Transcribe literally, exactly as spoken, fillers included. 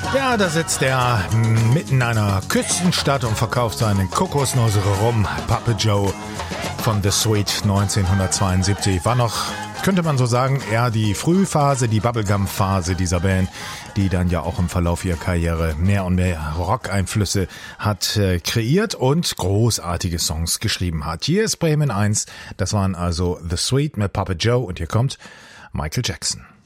Ja, da sitzt er mitten in einer Küstenstadt und verkauft seinen Kokosnuss rum. Papa Joe von The Sweet neunzehnhundertzweiundsiebzig war noch, könnte man so sagen, eher die Frühphase, die Bubblegum-Phase dieser Band, die dann ja auch im Verlauf ihrer Karriere mehr und mehr Rock-Einflüsse hat äh, kreiert und großartige Songs geschrieben hat. Hier ist Bremen eins, das waren also The Sweet mit Papa Joe und hier kommt Michael Jackson.